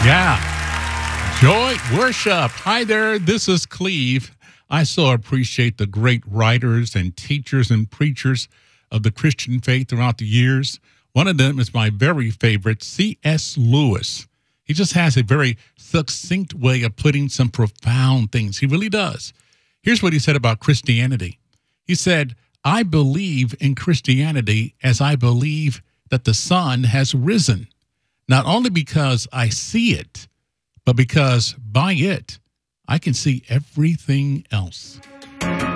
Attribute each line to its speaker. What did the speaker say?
Speaker 1: Yeah. Joy worship. Hi there. This is Cleve. I so appreciate the great writers and teachers and preachers of the Christian faith throughout the years. One of them is my very favorite, C.S. Lewis. He just has a very succinct way of putting some profound things. He really does. Here's what he said about Christianity. He said, I believe in Christianity as I believe that the sun has risen, not only because I see it, but because by it, I can see everything else.